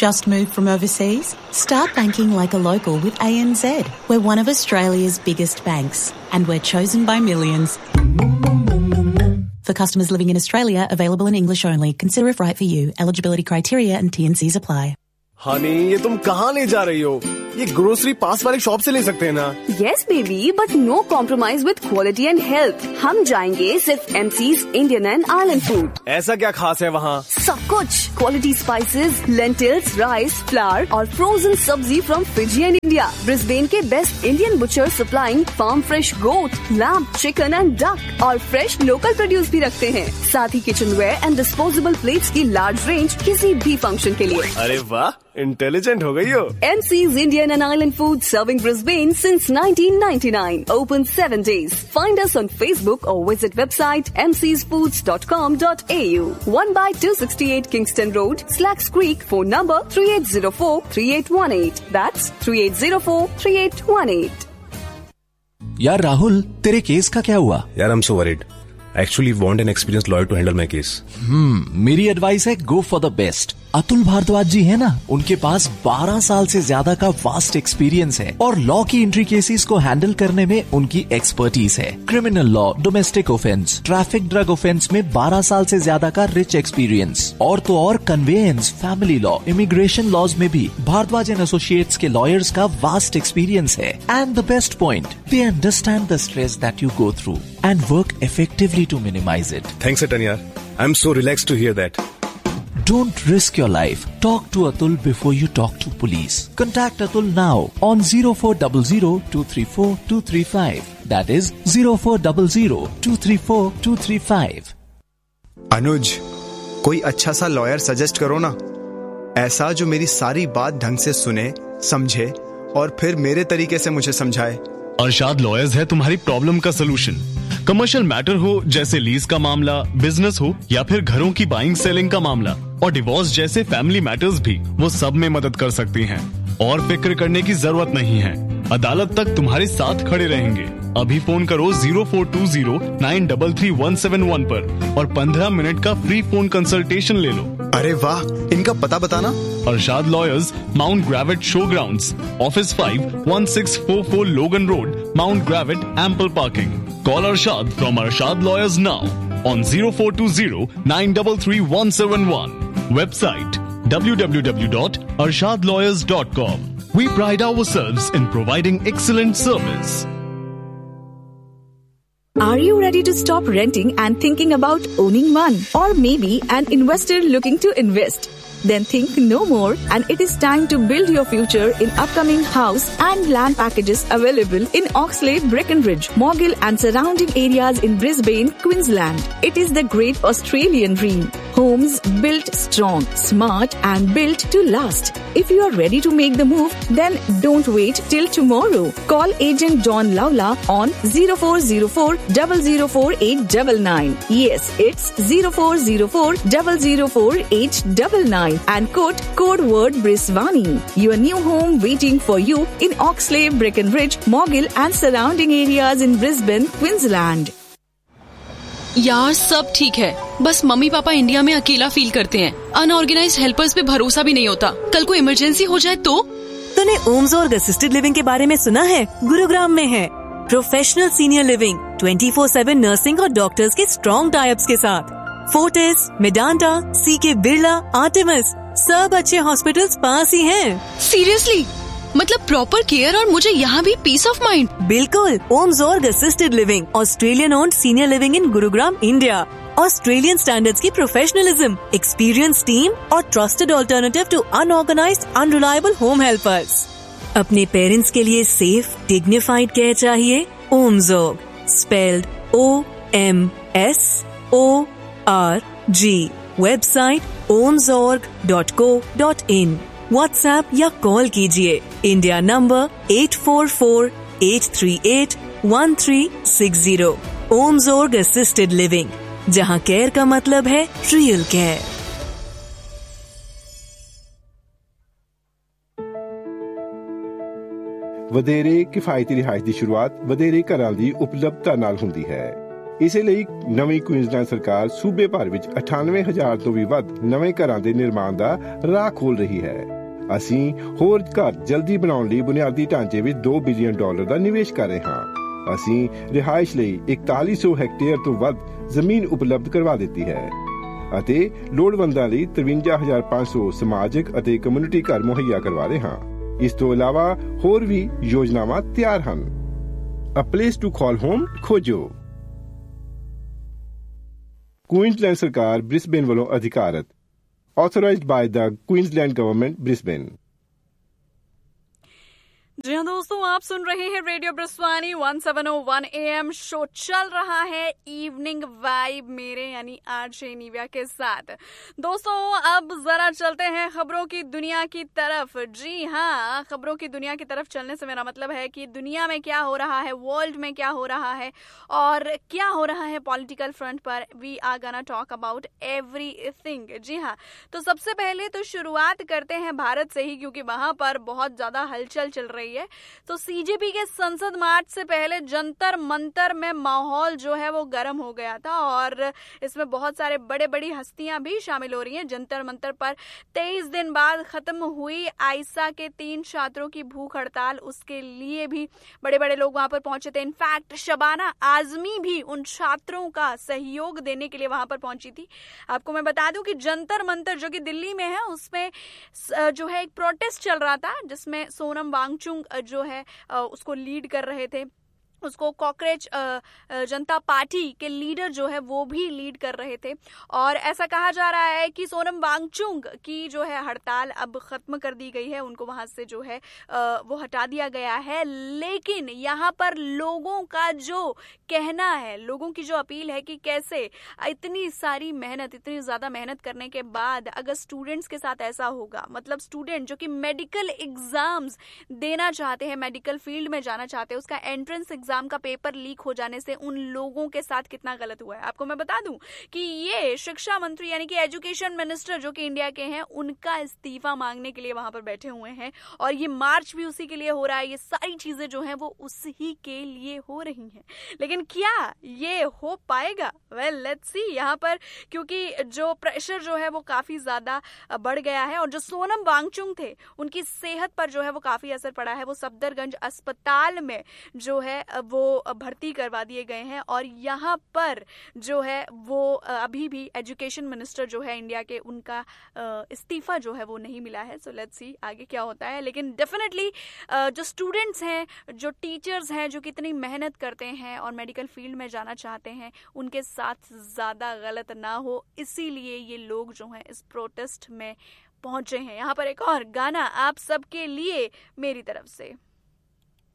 Just moved from overseas? Start banking like a local with ANZ. We're one of Australia's biggest banks, and we're chosen by millions. For customers living in Australia, available in English only. Consider if right for you. Eligibility criteria and T&Cs apply. Honey, ये तुम कहाँ ले जा रही हो? ये grocery पास वाली shop से ले सकते हैं ना? Yes, baby, but no compromise with quality and health. हम जाएंगे सिर्फ MC's Indian and Island Food. ऐसा क्या खास है वहाँ? सब कुछ quality spices, lentils, rice, flour और frozen सब्जी from Fiji and India. Brisbane के best Indian butcher supplying farm fresh goat, lamb, chicken and duck और fresh local produce भी रखते हैं. साथ ही kitchenware and disposable plates की large range किसी भी function के लिए. अरे वाह, इंटेलिजेंट हो गई हो. MC's Indian and Island Food serving Brisbane since 1999. Open 7 days. Find us on Facebook or visit website mcsfoods.com.au. 1/268 Kingston Road, Slacks Creek. Phone number 3804-3818. That's 3804-3818. यार राहुल, तेरे केस का क्या हुआ? यार I am so worried. Actually want an experienced lawyer to handle my case. मेरी advice है go for the best. Atul Bhardwaj जी है ना, उनके पास 12 साल से ज्यादा का वास्ट एक्सपीरियंस है और लॉ की एंट्री केसेस को हैंडल करने में उनकी एक्सपर्टीज है. Criminal law, domestic offence, traffic, drug offence में 12 साल से ज्यादा का रिच एक्सपीरियंस. और तो और conveyance, family law, immigration laws में भी भारद्वाज एंड एसोसिएट्स के लॉयर्स का वास्ट एक्सपीरियंस है. And the best point, they understand the stress that you go through and work effectively to minimize it. Thanks, Atanya. I'm so relaxed to hear that. Don't risk your life. Talk to Atul before you talk to police. Contact Atul now on 0400-234-235. That is 0400-234-235. अनुज, कोई अच्छा सा lawyer suggest करो ना. ऐसा जो मेरी सारी बात ढंग से सुने, समझे और फिर मेरे तरीके से मुझे समझाए. अरशाद लॉयर्स है तुम्हारी प्रॉब्लम का सलूशन. कमर्शियल मैटर हो जैसे लीज का मामला, बिजनेस हो या फिर घरों की बाइंग सेलिंग का मामला और डिवोर्स जैसे फैमिली मैटर्स भी, वो सब में मदद कर सकती हैं. और फिक्र करने की जरूरत नहीं है, अदालत तक तुम्हारे साथ खड़े रहेंगे. अभी फोन करो 0420-933-171 पर और 15 मिनट का फ्री फोन कंसल्टेशन ले लो. अरे वाह, इनका पता बताना. Arshad lawyers, mount ग्रेविट show grounds, office 5, 1644 लोगन road, mount ग्रेविट, ample parking. Call Arshad from Arshad Lawyers now on 0420-933-171. Website www.arshadlawyers.com. We pride ourselves in providing excellent service. Are you ready to stop renting and thinking about owning one? Or maybe an investor looking to invest? Then think no more, and it is time to build your future in upcoming house and land packages available in Oxlade, Breckenridge, Morgill and surrounding areas in Brisbane, Queensland. It is the great Australian dream. Homes built strong, smart and built to last. If you are ready to make the move, then don't wait till tomorrow. Call agent John Lawla on 0404-004-899. Yes, it's 0404-004-899. And quote code word Brisvani. Your new home waiting for you in Oxlade, Breckenridge, Morgill and surrounding areas in Brisbane, Queensland. यार सब ठीक है, बस mummy papa India में अकेला feel करते हैं. Unorganised helpers पे भरोसा भी नहीं होता. कल को इमरजेंसी हो जाए तो? तूने ओम्सोर्ग असिस्टेड लिविंग के बारे में सुना है? गुरुग्राम में है. प्रोफेशनल सीनियर लिविंग, 24/7 नर्सिंग और डॉक्टर्स के स्ट्रॉन्ग टाइप्स के साथ. फोर्टिस, मेडांटा, सीके बिरला, आर्टेमिस, सब अच्छे हॉस्पिटल्स पास ही हैं. सीरियसली? मतलब प्रॉपर केयर और मुझे यहाँ भी पीस ऑफ माइंड. बिल्कुल. ओम्सोर्ग assisted living, Australian owned senior living in Gurugram, India. Australian standards की प्रोफेशनलिज्म, एक्सपीरियंस टीम और trusted alternative to unorganised unreliable home helpers. अपने पेरेंट्स के लिए सेफ, डिग्निफाइड केयर चाहिए? ओम्सोर्ग, spelled OMSORG. Website omsorg.co.in. WhatsApp या call कीजिए. India number 844-838-1360. ओम्सोर्ग assisted living, जहां care का मतलब है रियल केयर. ਵਧੇਰੇ ਕਿਫਾਇਤੀ ਰਿਹਾਇਸ਼ ਦੀ ਸ਼ੁਰੂਆਤ ਵਧੇਰੇ ਘਰਾਂ ਦੀ ਉਪਲਬਧਤਾ ਨਾਲ ਹੁੰਦੀ ਹੈ. ਇਸੇ ਲਈ ਨਵੀਂ ਕੁਈਨਜ਼ਲੈਂਡ ਸਰਕਾਰ ਸੂਬੇ ਭਰ ਵਿੱਚ 98,000 ਤੋਂ ਵੀ ਵੱਧ ਨਵੇਂ ਘਰਾਂ ਦੇ ਨਿਰਮਾਣ ਦਾ ਰਾਹ ਖੋਲ ਰਹੀ ਹੈ। ਅਸੀਂ ਹੋਰ ਘਰ ਜਲਦੀ ਬਣਾਉਣ ਲਈ ਬੁਨਿਆਦੀ ਢਾਂਚੇ ਵਿੱਚ $2 ਬਿਲੀਅਨ ਦਾ ਨਿਵੇਸ਼ ਕਰ ਰਹੇ ਹਾਂ। ਅਸੀਂ ਰਿਹਾਇਸ਼ ਲਈ 4100 ਹੈਕਟੇਅਰ ਤੋਂ ਵੱਧ ਜ਼ਮੀਨ ਉਪਲਬਧ ਕਰਵਾ ਦਿੱਤੀ ਹੈ ਅਤੇ ਲੋੜਵੰਦਾਂ ਲਈ 53,500 ਸਮਾਜਿਕ ਅਤੇ ਕਮਿਊਨਿਟੀ ਘਰ ਮੁਹੱਈਆ ਕਰਵਾ ਰਹੇ ਹਾਂ। ਇਸ ਤੋਂ ਇਲਾਵਾ ਹੋਰ ਵੀ ਯੋਜਨਾਵਾਂ ਤਿਆਰ ਹਨ। A place to call home ਖੋਜੋ। ਕੁਈਨਜ਼ਲੈਂਡ ਸਰਕਾਰ ਬ੍ਰਿਸਬੇਨ ਵੱਲੋਂ ਅਧਿਕਾਰਤ। Authorized by the Queensland Government, Brisbane. जी हाँ दोस्तों, आप सुन रहे हैं रेडियो ब्रिस्वानी 1701 AM। शो चल रहा है इवनिंग वाइब मेरे यानी आरजे निव्या के साथ। दोस्तों अब जरा चलते हैं खबरों की दुनिया की तरफ। जी हाँ, खबरों की दुनिया की तरफ चलने से मेरा मतलब है कि दुनिया में क्या हो रहा है, वर्ल्ड में क्या हो रहा है और क्या हो रहा है पॉलिटिकल फ्रंट पर। We are gonna talk about everything. जी हाँ, तो सबसे पहले तो शुरुआत करते हैं भारत से ही, क्योंकि वहां पर बहुत ज्यादा हलचल चल रही है। तो सीजेपी के संसद मार्च से पहले जंतर मंतर में माहौल जो है वो गर्म हो गया था और इसमें बहुत सारे बड़े बड़ी हस्तियां भी शामिल हो रही हैं। जंतर मंतर पर 23 दिन बाद खत्म हुई आइसा के 3 छात्रों की भूख हड़ताल, उसके लिए भी बड़े बड़े लोग वहां पर पहुंचे थे। इनफैक्ट शबाना आजमी भी उन छात्रों का सहयोग देने के लिए वहां पर पहुंची थी। आपको मैं बता दूं कि जंतर मंतर जो कि दिल्ली में है, उसमें जो है एक प्रोटेस्ट चल रहा था जिसमें सोनम वांगचुक जो है उसको लीड कर रहे थे। उसको कॉकरोच जनता पार्टी के लीडर जो है वो भी लीड कर रहे थे और ऐसा कहा जा रहा है कि सोनम वांगचुक की जो है हड़ताल अब खत्म कर दी गई है, उनको वहां से जो है वो हटा दिया गया है। लेकिन यहाँ पर लोगों का जो कहना है, लोगों की जो अपील है कि कैसे इतनी सारी मेहनत, इतनी ज्यादा मेहनत करने के बाद अगर स्टूडेंट्स के साथ ऐसा होगा, मतलब स्टूडेंट जो कि मेडिकल एग्जाम्स देना चाहते हैं, मेडिकल फील्ड में जाना चाहते हैं, उसका एंट्रेंस एग्जाम का पेपर लीक हो जाने से उन लोगों के साथ कितना गलत हुआ है। आपको मैं बता दूं कि ये शिक्षा मंत्री यानी कि एजुकेशन मिनिस्टर जो कि इंडिया के हैं, उनका इस्तीफा मांगने के लिए वहां पर बैठे हुए हैं और ये मार्च भी उसी के लिए हो रहा है। ये सारी चीजें जो हैं वो उसी के लिए हो रही हैं। लेकिन क्या ये हो पाएगा? Well let's see. यहाँ पर क्योंकि जो प्रेशर जो है वो काफी ज्यादा बढ़ गया है और जो सोनम वांगचुक थे उनकी सेहत पर जो है वो काफी असर पड़ा है। वो सफदरगंज अस्पताल में जो है वो भर्ती करवा दिए गए हैं और यहाँ पर जो है वो अभी भी एजुकेशन मिनिस्टर जो है इंडिया के, उनका इस्तीफा जो है वो नहीं मिला है। सो लेट्स सी आगे क्या होता है। लेकिन डेफिनेटली जो स्टूडेंट्स हैं, जो टीचर्स हैं, जो कितनी मेहनत करते हैं और मेडिकल फील्ड में जाना चाहते हैं, उनके साथ ज्यादा गलत ना हो, इसीलिए ये लोग जो हैं इस प्रोटेस्ट में पहुंचे हैं। यहाँ पर एक और गाना आप सबके लिए मेरी तरफ से।